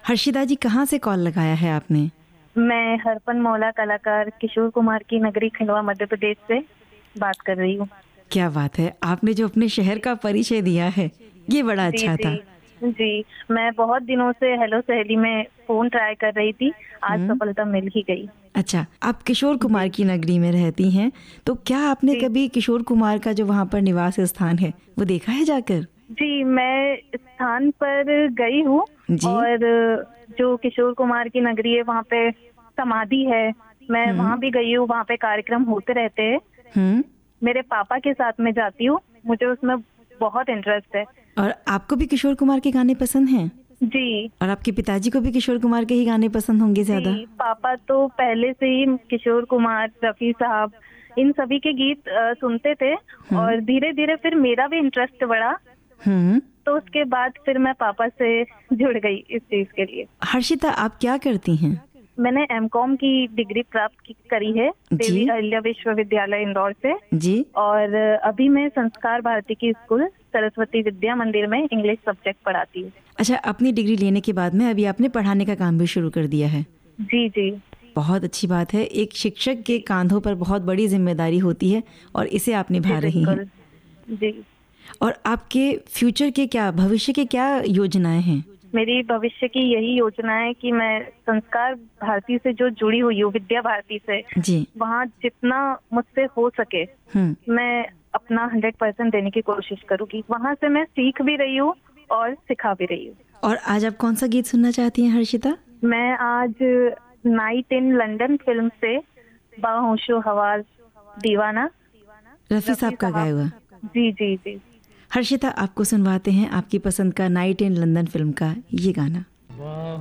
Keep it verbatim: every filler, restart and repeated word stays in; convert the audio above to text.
हर्षिता जी, कहाँ से कॉल लगाया है आपने? मैं हरपन मौला कलाकार किशोर कुमार की नगरी खंडवा मध्य प्रदेश से बात कर रही हूँ। क्या बात है, आपने जो अपने शहर का परिचय दिया है ये बड़ा जी अच्छा था। जी जी, मैं बहुत दिनों से हेलो सहेली में फोन ट्राई कर रही थी, आज हम्म, सफलता मिल ही गई। अच्छा, आप किशोर कुमार जी की नगरी में रहती हैं, तो क्या आपने जी कभी किशोर कुमार का जो वहाँ पर निवास स्थान है वो देखा है जाकर? जी, मैं स्थान पर गई हूँ जी। और जो किशोर कुमार की नगरी है वहाँ पे समाधि है, मैं हम्म वहाँ भी गई हूँ, वहाँ पे कार्यक्रम होते रहते हैं। हम्म मेरे पापा के साथ में जाती हूँ, मुझे उसमें बहुत इंटरेस्ट है। और आपको भी किशोर कुमार के गाने पसंद हैं? जी और आपके पिताजी को भी किशोर कुमार के ही गाने पसंद होंगे ज्यादा? जी, पापा तो पहले से ही किशोर कुमार, रफी साहब, इन सभी के गीत अ, सुनते थे हम्म और धीरे धीरे फिर मेरा भी इंटरेस्ट बढ़ा, हम्म तो उसके बाद फिर मैं पापा से जुड़ गई इस चीज के लिए। हर्षिता, आप क्या करती हैं? मैंने एम कॉम की डिग्री प्राप्त की, करी है जी देवी अहिल्या विश्वविद्यालय इंदौर से, जी। और अभी मैं संस्कार भारती की स्कूल सरस्वती विद्या मंदिर में इंग्लिश सब्जेक्ट पढ़ाती हूँ। अच्छा, अपनी डिग्री लेने के बाद में अभी आपने पढ़ाने का काम भी शुरू कर दिया है। जी जी बहुत अच्छी बात है। एक शिक्षक के जी कांधों पर बहुत बड़ी जिम्मेदारी होती है और इसे आप जी निभा रही हैं। बिल्कुल। जी, और आपके फ्यूचर के क्या, भविष्य के क्या योजनाएं हैं? मेरी भविष्य की यही योजना है कि मैं संस्कार भारती से जो जुड़ी हुई हूँ, विद्या भारती से, जी। वहाँ जितना मुझसे हो सके हम्म मैं अपना हंड्रेड परसेंट देने की कोशिश करूंगी। वहाँ से मैं सीख भी रही हूँ और सिखा भी रही हूँ। और आज आप कौन सा गीत सुनना चाहती हैं हर्षिता? मैं आज नाइट इन लंदन फिल्म से बाहोशो हवास दीवाना, रफ़ी रफी साहब का गाया साहब। हुआ। जी जी जी। हर्षिता, आपको सुनवाते हैं आपकी पसंद का नाइट इन लंदन फिल्म का ये गाना।